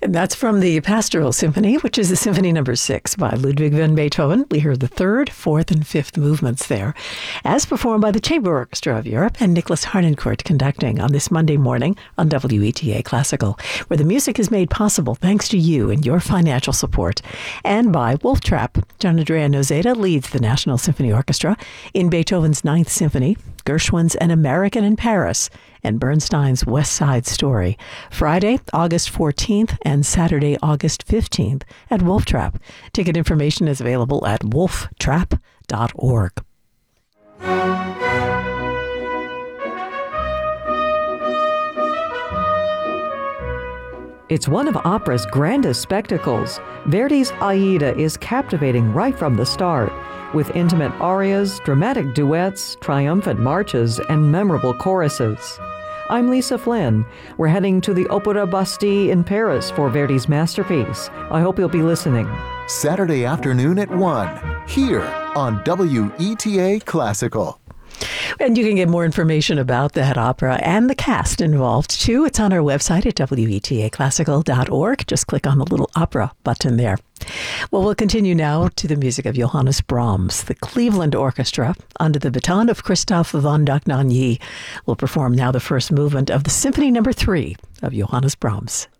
And that's from the Pastoral Symphony, which is the Symphony No. 6 by Ludwig van Beethoven. We heard the third, fourth, and fifth movements there, as performed by the Chamber Orchestra of Europe and Nicholas Harnoncourt conducting on this Monday morning on WETA Classical, where the music is made possible thanks to you and your financial support, and by Wolf Trap. Gian Andrea Nozeda leads the National Symphony Orchestra in Beethoven's Ninth Symphony, Gershwin's An American in Paris, and Bernstein's West Side Story, Friday, August 14th and Saturday, August 15th at Wolf Trap. Ticket information is available at wolftrap.org. It's one of opera's grandest spectacles. Verdi's Aida is captivating right from the start, with intimate arias, dramatic duets, triumphant marches, and memorable choruses. I'm Lisa Flynn. We're heading to the Opéra Bastille in Paris for Verdi's masterpiece. I hope you'll be listening. Saturday afternoon at 1, here on WETA Classical. And you can get more information about that opera and the cast involved, too. It's on our website at WETAClassical.org. Just click on the little opera button there. Well, we'll continue now to the music of Johannes Brahms. The Cleveland Orchestra, under the baton of Christoph von Dohnanyi, will perform now the first movement of the Symphony No. 3 of Johannes Brahms.